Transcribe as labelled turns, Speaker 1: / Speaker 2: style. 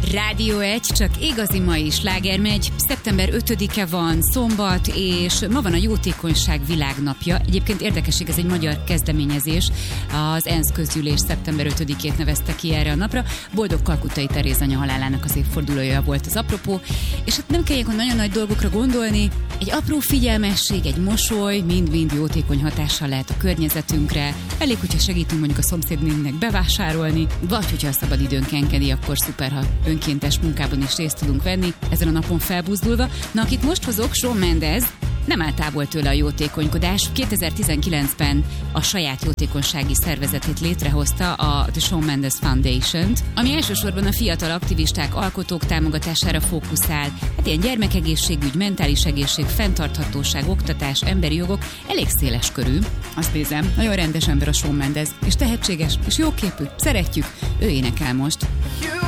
Speaker 1: Rádió 1, csak igazi mai sláger megy. Szeptember 5-e van, szombat, és ma van a Jótékonyság Világnapja. Egyébként érdekesség, ez egy magyar kezdeményezés. Az ENSZ közgyűlés szeptember 5-ét nevezte ki erre a napra. Boldog Kalkuttai Teréz anya halálának az évfordulója volt az apropó, és hát nem kell ilyenkor nagyon nagy dolgokra gondolni. Egy apró figyelmesség, egy mosoly, mind-mind jótékony hatással lehet a környezetünkre. Elég, hogyha segítünk mondjuk a szomszédnéninek bevásárolni, vagy hogyha a szabadidőnk engedi, akkor szuper, ha önkéntes munkában is részt tudunk venni, ezen a napon felbuzdulva. Na, akit most hozok, Shawn Mendes, nem áll távol tőle a jótékonykodás. 2019-ben a saját jótékonysági szervezetét létrehozta, a The Shawn Mendes Foundation-t, ami elsősorban a fiatal aktivisták, alkotók támogatására fókuszál. Hát ilyen gyermekegészségügy, mentális egészség, fenntarthatóság, oktatás, emberi jogok, elég széles körű. Azt nézem, nagyon rendes ember a Shawn Mendes, és tehetséges, és jóképű, szeretjük, ő énekel most.